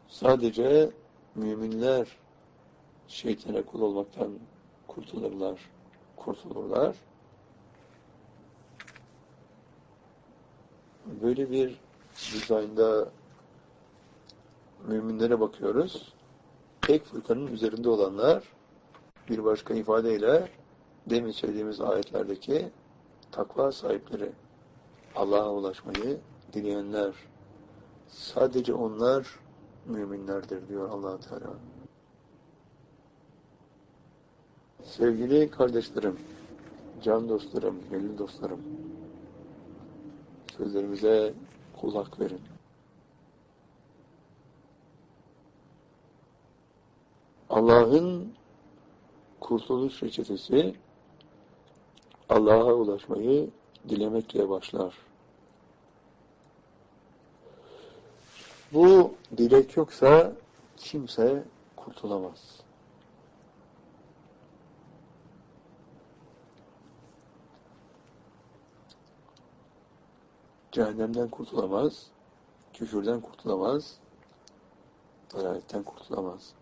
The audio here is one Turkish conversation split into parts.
Sadece müminler şeytana kul olmaktan kurtulurlar. Böyle bir dizaynda müminlere bakıyoruz. Tek fırkanın üzerinde olanlar, bir başka ifadeyle demin söylediğimiz ayetlerdeki takva sahipleri, Allah'a ulaşmayı dileyenler, sadece onlar müminlerdir diyor Allah Teala. Sevgili kardeşlerim, can dostlarım, gönül dostlarım, sözlerimize kulak verin. Allah'ın kurtuluş reçetesi Allah'a ulaşmayı dilemekle başlar. Bu dilek yoksa kimse kurtulamaz. Cehennemden kurtulamaz, küfürden kurtulamaz, dalaletten kurtulamaz.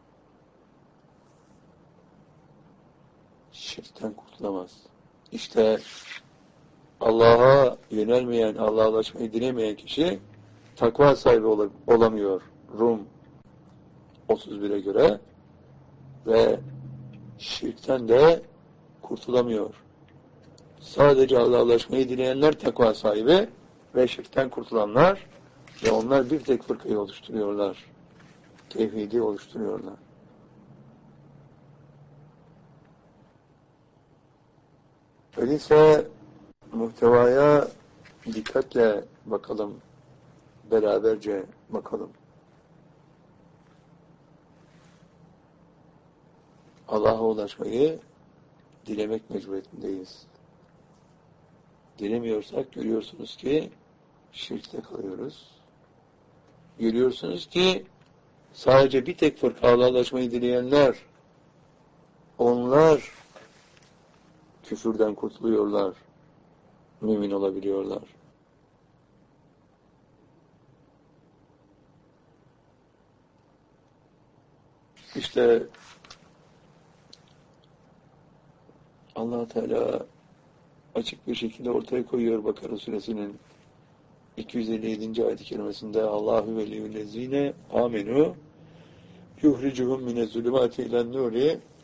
Şirkten kurtulamaz. İşte Allah'a yönelmeyen, Allah'a ulaşmayı dilemeyen kişi takva sahibi olamıyor. Rum 31'e göre ve şirkten de kurtulamıyor. Sadece Allah'a ulaşmayı dileyenler takva sahibi ve şirkten kurtulanlar ve onlar bir tek fırkayı oluşturuyorlar. Tevhidi oluşturuyorlar. Öyleyse muhtevaya dikkatle bakalım, beraberce bakalım. Allah'a ulaşmayı dilemek mecburiyetindeyiz. Dilemiyorsak görüyorsunuz ki şirkte kalıyoruz. Görüyorsunuz ki sadece bir tek fırka Allah'a ulaşmayı dileyenler, onlar küfürden kurtuluyorlar, mümin olabiliyorlar. İşte Allah Teala açık bir şekilde ortaya koyuyor Bakara suresinin 257. ayet-i kerimesinde Allahu veliyyullezine amenu yuhricuhum minez zulümati ilen nuri